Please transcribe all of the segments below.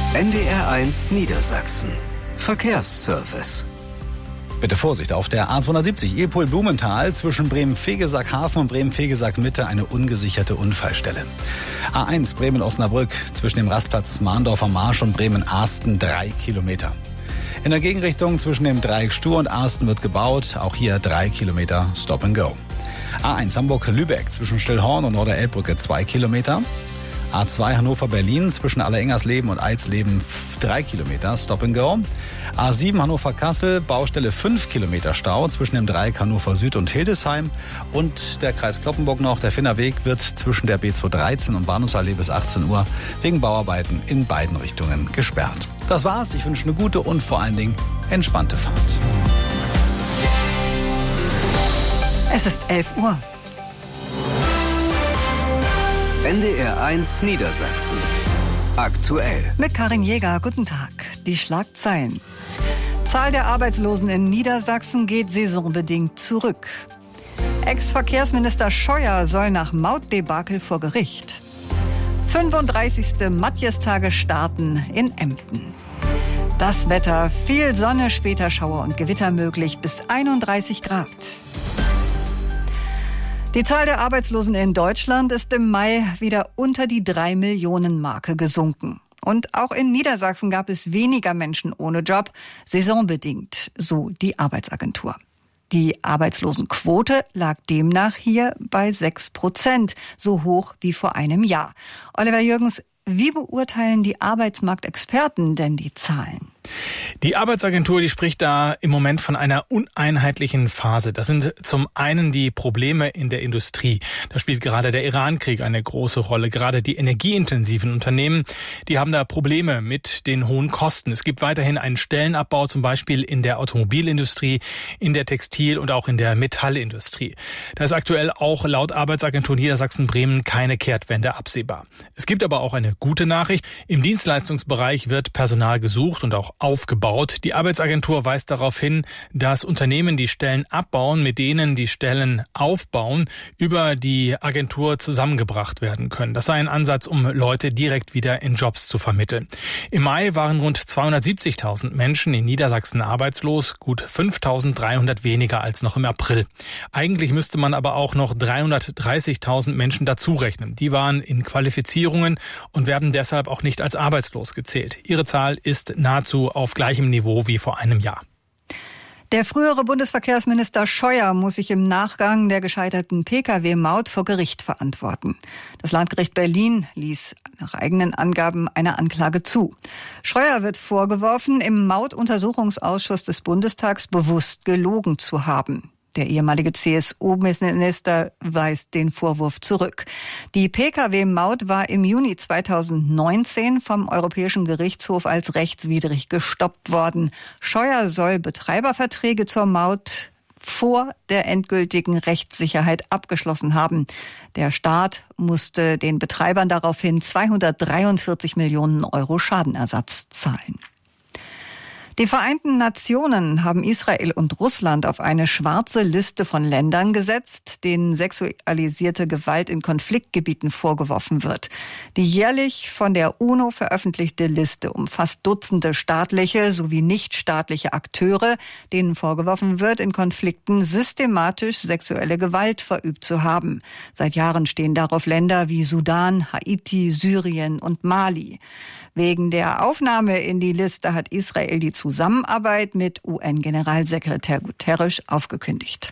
NDR1 Niedersachsen. Verkehrsservice. Bitte Vorsicht, auf der A270 Epol-Blumenthal zwischen Bremen-Vegesack-Hafen und Bremen-Vegesack-Mitte eine ungesicherte Unfallstelle. A1 Bremen-Osnabrück zwischen dem Rastplatz Mahndorfer Marsch und Bremen-Arsten 3 Kilometer. In der Gegenrichtung zwischen dem Dreieck Stur und Arsten wird gebaut, auch hier 3 Kilometer Stop and Go. A1 Hamburg-Lübeck zwischen Stillhorn und Norder-Elbbrücke 2 Kilometer. A2 Hannover-Berlin zwischen Allerengersleben und Eisleben 3 Kilometer Stop and Go. A7 Hannover-Kassel, Baustelle 5 Kilometer Stau zwischen dem Dreieck Hannover Süd und Hildesheim. Und der Kreis Cloppenburg noch, der Finnerweg wird zwischen der B213 und Bahnhofsallee bis 18 Uhr wegen Bauarbeiten in beiden Richtungen gesperrt. Das war's, ich wünsche eine gute und vor allen Dingen entspannte Fahrt. Es ist 11 Uhr. NDR1 Niedersachsen. Aktuell. Mit Karin Jäger, guten Tag. Die Schlagzeilen. Zahl der Arbeitslosen in Niedersachsen geht saisonbedingt zurück. Ex-Verkehrsminister Scheuer soll nach Mautdebakel vor Gericht. 35. Matjestage starten in Emden. Das Wetter, viel Sonne, später Schauer und Gewitter möglich bis 31 Grad. Die Zahl der Arbeitslosen in Deutschland ist im Mai wieder unter die 3-Millionen-Marke gesunken. Und auch in Niedersachsen gab es weniger Menschen ohne Job, saisonbedingt, so die Arbeitsagentur. Die Arbeitslosenquote lag demnach hier bei 6%, so hoch wie vor einem Jahr. Oliver Jürgens, wie beurteilen die Arbeitsmarktexperten denn die Zahlen? Die Arbeitsagentur, die spricht da im Moment von einer uneinheitlichen Phase. Das sind zum einen die Probleme in der Industrie. Da spielt gerade der Iran-Krieg eine große Rolle. Gerade die energieintensiven Unternehmen, die haben da Probleme mit den hohen Kosten. Es gibt weiterhin einen Stellenabbau, zum Beispiel in der Automobilindustrie, in der Textil- und auch in der Metallindustrie. Da ist aktuell auch laut Arbeitsagentur Niedersachsen-Bremen keine Kehrtwende absehbar. Es gibt aber auch eine gute Nachricht. Im Dienstleistungsbereich wird Personal gesucht und auch aufgebaut. Die Arbeitsagentur weist darauf hin, dass Unternehmen, die Stellen abbauen, mit denen die Stellen aufbauen, über die Agentur zusammengebracht werden können. Das sei ein Ansatz, um Leute direkt wieder in Jobs zu vermitteln. Im Mai waren rund 270.000 Menschen in Niedersachsen arbeitslos, gut 5.300 weniger als noch im April. Eigentlich müsste man aber auch noch 330.000 Menschen dazurechnen. Die waren in Qualifizierungen und werden deshalb auch nicht als arbeitslos gezählt. Ihre Zahl ist nahezu auf gleichem Niveau wie vor einem Jahr. Der frühere Bundesverkehrsminister Scheuer muss sich im Nachgang der gescheiterten Pkw-Maut vor Gericht verantworten. Das Landgericht Berlin ließ nach eigenen Angaben eine Anklage zu. Scheuer wird vorgeworfen, im Mautuntersuchungsausschuss des Bundestags bewusst gelogen zu haben. Der ehemalige CSU-Minister weist den Vorwurf zurück. Die Pkw-Maut war im Juni 2019 vom Europäischen Gerichtshof als rechtswidrig gestoppt worden. Scheuer soll Betreiberverträge zur Maut vor der endgültigen Rechtssicherheit abgeschlossen haben. Der Staat musste den Betreibern daraufhin 243 Millionen Euro Schadenersatz zahlen. Die Vereinten Nationen haben Israel und Russland auf eine schwarze Liste von Ländern gesetzt, denen sexualisierte Gewalt in Konfliktgebieten vorgeworfen wird. Die jährlich von der UNO veröffentlichte Liste umfasst Dutzende staatliche sowie nichtstaatliche Akteure, denen vorgeworfen wird, in Konflikten systematisch sexuelle Gewalt verübt zu haben. Seit Jahren stehen darauf Länder wie Sudan, Haiti, Syrien und Mali. Wegen der Aufnahme in die Liste hat Israel die Zusammenarbeit mit UN-Generalsekretär Guterres aufgekündigt.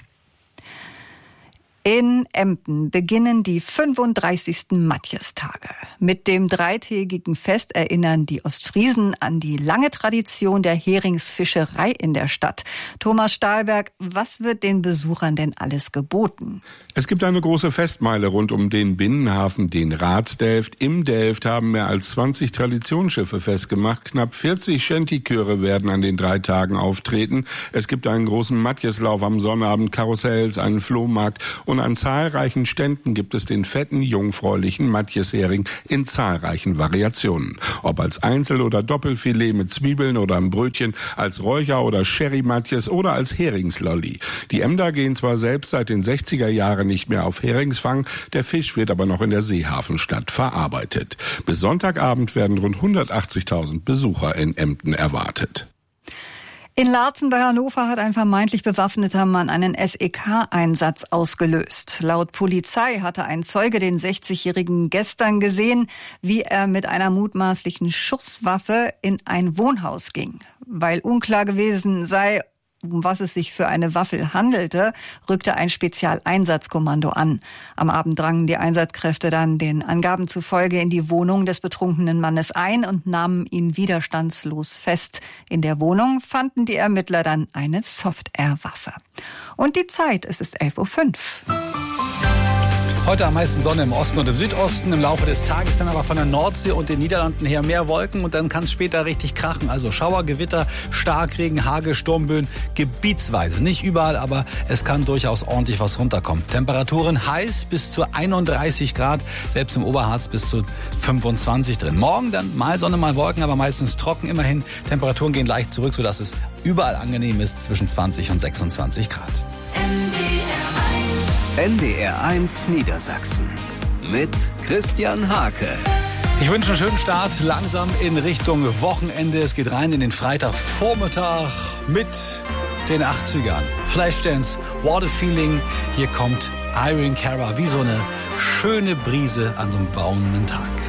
In Emden beginnen die 35. Matjestage. Mit dem dreitägigen Fest erinnern die Ostfriesen an die lange Tradition der Heringsfischerei in der Stadt. Thomas Stahlberg, was wird den Besuchern denn alles geboten? Es gibt eine große Festmeile rund um den Binnenhafen, den Ratsdelft. Im Delft haben mehr als 20 Traditionsschiffe festgemacht. Knapp 40 Shanty-Chöre werden an den 3 Tagen auftreten. Es gibt einen großen Matjeslauf am Sonnabend, Karussells, einen Flohmarkt und und an zahlreichen Ständen gibt es den fetten, jungfräulichen Matjeshering in zahlreichen Variationen. Ob als Einzel- oder Doppelfilet mit Zwiebeln oder im Brötchen, als Räucher- oder Sherry-Matjes oder als Heringslolli. Die Emder gehen zwar selbst seit den 60er Jahren nicht mehr auf Heringsfang, der Fisch wird aber noch in der Seehafenstadt verarbeitet. Bis Sonntagabend werden rund 180.000 Besucher in Emden erwartet. In Laatzen bei Hannover hat ein vermeintlich bewaffneter Mann einen SEK-Einsatz ausgelöst. Laut Polizei hatte ein Zeuge den 60-Jährigen gestern gesehen, wie er mit einer mutmaßlichen Schusswaffe in ein Wohnhaus ging. Weil unklar gewesen sei, um was es sich für eine Waffe handelte, rückte ein Spezialeinsatzkommando an. Am Abend drangen die Einsatzkräfte dann den Angaben zufolge in die Wohnung des betrunkenen Mannes ein und nahmen ihn widerstandslos fest. In der Wohnung fanden die Ermittler dann eine Soft-Air-Waffe. Und die Zeit, es ist 11.05 Uhr. Heute am meisten Sonne im Osten und im Südosten, im Laufe des Tages dann aber von der Nordsee und den Niederlanden her mehr Wolken und dann kann es später richtig krachen. Also Schauer, Gewitter, Starkregen, Hagel, Sturmböen, gebietsweise. Nicht überall, aber es kann durchaus ordentlich was runterkommen. Temperaturen heiß bis zu 31 Grad, selbst im Oberharz bis zu 25 drin. Morgen dann mal Sonne, mal Wolken, aber meistens trocken immerhin. Temperaturen gehen leicht zurück, sodass es überall angenehm ist, zwischen 20 und 26 Grad. NDR 1 Niedersachsen mit Christian Hake. Ich wünsche einen schönen Start, langsam in Richtung Wochenende. Es geht rein in den Freitagvormittag mit den 80ern. Flashdance, What a Feeling. Hier kommt Irene Cara, wie so eine schöne Brise an so einem braunen Tag.